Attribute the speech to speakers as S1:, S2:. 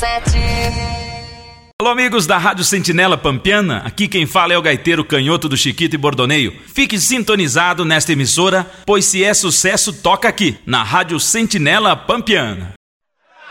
S1: Alô, amigos da Rádio Sentinela Pampiana, aqui quem fala é o gaiteiro canhoto do Chiquito e Bordoneio. Fique sintonizado nesta emissora, pois se é sucesso, toca aqui, na Rádio Sentinela Pampiana.